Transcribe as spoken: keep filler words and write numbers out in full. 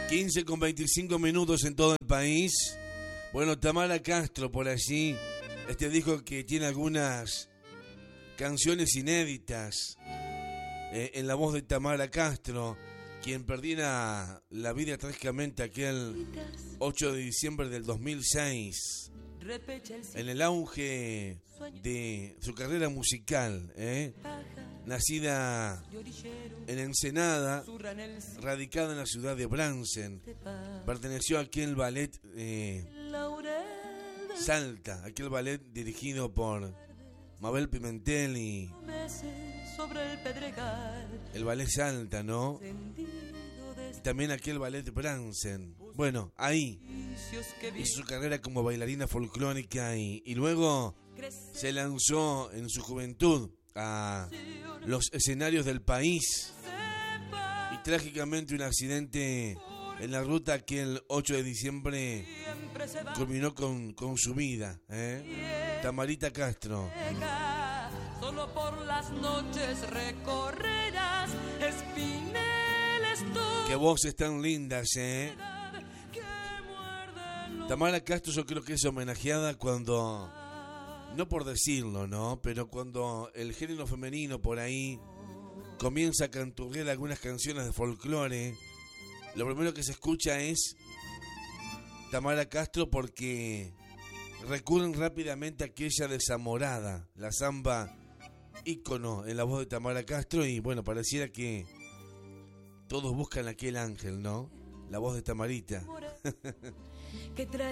quince con veinticinco minutos en todo el país. Bueno, Tamara Castro por allí. Este disco que tiene algunas canciones inéditas eh, en la voz de Tamara Castro, quien perdiera la vida trágicamente aquel ocho de diciembre del dos mil seis, en el auge de su carrera musical, ¿eh? Nacida en Ensenada, radicada en la ciudad de Bransen, perteneció a aquel ballet eh, Salta, aquel ballet dirigido por Mabel Pimentel y el ballet Salta, ¿no? Y también aquel ballet de Bransen. Bueno, ahí hizo su carrera como bailarina folclórica y, y luego se lanzó en su juventud a los escenarios del país y trágicamente un accidente en la ruta aquel ocho de diciembre culminó con, con su vida, ¿eh? Tamarita Castro. Solo por las noches recorrerás espineles tú. Qué voces tan lindas, ¿eh? Tamara Castro yo creo que es homenajeada cuando, no por decirlo, ¿no? Pero cuando el género femenino por ahí comienza a canturrear algunas canciones de folclore, lo primero que se escucha es Tamara Castro porque recurren rápidamente a aquella desamorada, la samba ícono en la voz de Tamara Castro y bueno, pareciera que todos buscan aquel ángel, ¿no? La voz de Tamarita.